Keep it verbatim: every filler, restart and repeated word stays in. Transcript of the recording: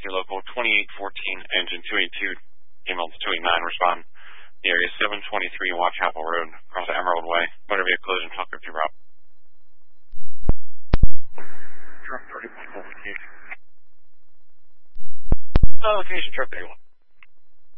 local twenty-eight fourteen, engine two eighty-two, email to two eighty-nine, respond. The area is seven twenty-three Watchapel Road, across Emerald Way. Motor vehicle collision, talk fifty route. Truck thirty-one, location. Uh, location, truck thirty-one.